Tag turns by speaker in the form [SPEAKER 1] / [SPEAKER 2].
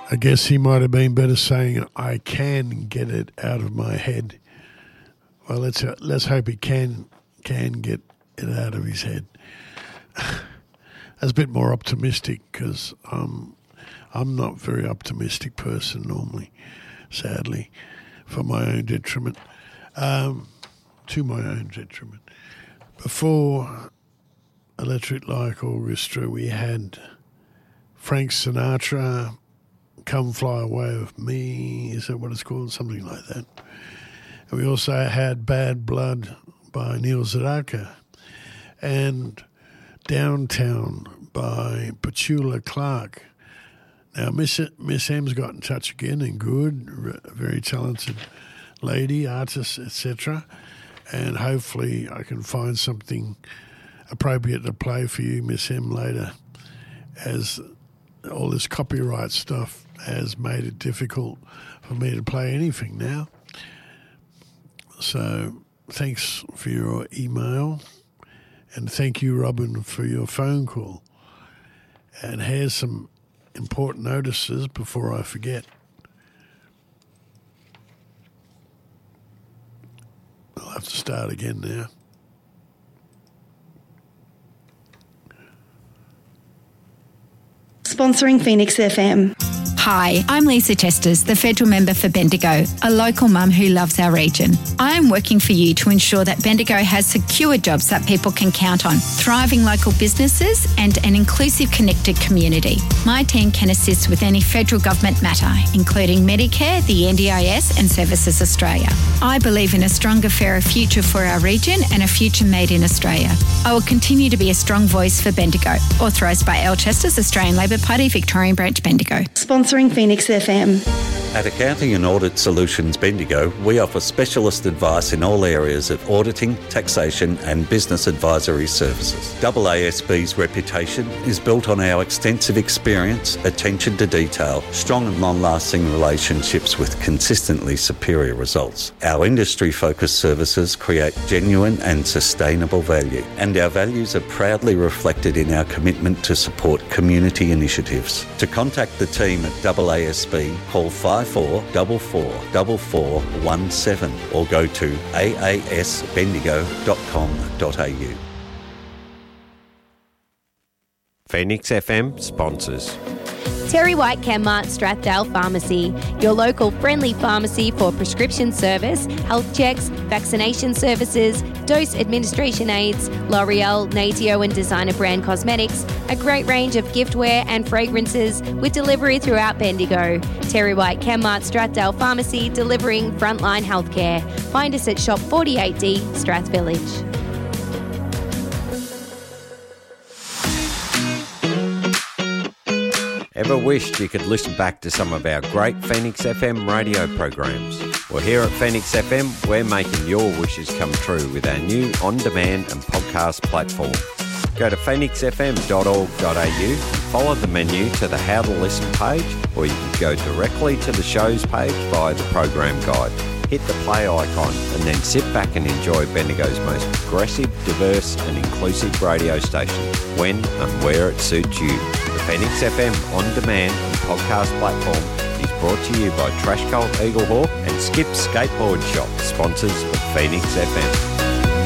[SPEAKER 1] I guess he might have been better saying, I can get it out of my head. Well, let's hope he can get it out of his head. That's a bit more optimistic because I'm not a very optimistic person normally, sadly, for my own detriment, to my own detriment. Before Electric Light Orchestra, we had Frank Sinatra, Come Fly Away With Me, is that what it's called? Something like that. And we also had Bad Blood by Neil Sedaka and Downtown by Petula Clark. Now, Miss M's got in touch again and good, very talented lady, artist, etc. And hopefully I can find something appropriate to play for you, Miss M, later, as all this copyright stuff has made it difficult for me to play anything now. So thanks for your email, and thank you, Robin, for your phone call. And here's some important notices before I forget. I'll have to start again now.
[SPEAKER 2] Sponsoring Phoenix FM.
[SPEAKER 3] Hi, I'm Lisa Chesters, the federal member for Bendigo, a local mum who loves our region. I am working for you to ensure that Bendigo has secure jobs that people can count on, thriving local businesses and an inclusive, connected community. My team can assist with any federal government matter, including Medicare, the NDIS and Services Australia. I believe in a stronger, fairer future for our region and a future made in Australia. I will continue to be a strong voice for Bendigo. Authorised by L Chesters, Australian Labor Party, Victorian Branch, Bendigo.
[SPEAKER 2] Sponsoring Phoenix FM.
[SPEAKER 4] At Accounting and Audit Solutions Bendigo, we offer specialist advice in all areas of auditing, taxation and business advisory services. AASB's reputation is built on our extensive experience, attention to detail, strong and long-lasting relationships with consistently superior results. Our industry-focused services create genuine and sustainable value, and our values are proudly reflected in our commitment to support community initiatives. To contact the team at AASB, call 54444417 or go to aasbendigo.com.au.
[SPEAKER 5] Phoenix FM sponsors.
[SPEAKER 6] Terry White Chemmart Strathdale Pharmacy, your local friendly pharmacy for prescription service, health checks, vaccination services, dose administration aids, L'Oreal, Natio and designer brand cosmetics, a great range of giftware and fragrances with delivery throughout Bendigo. Terry White Chemmart Strathdale Pharmacy, delivering frontline healthcare. Find us at Shop 48D, Strath Village.
[SPEAKER 5] Ever wished you could listen back to some of our great Phoenix FM radio programs? Well, here at Phoenix FM, we're making your wishes come true with our new on-demand and podcast platform. Go to phoenixfm.org.au, follow the menu to the How to Listen page, or you can go directly to the show's page via the program guide. Hit the play icon and then sit back and enjoy Bendigo's most progressive, diverse and inclusive radio station when and where it suits you. The Phoenix FM on-demand and podcast platform is brought to you by Trash Cult Eaglehawk and Skip's Skateboard Shop, sponsors of Phoenix FM.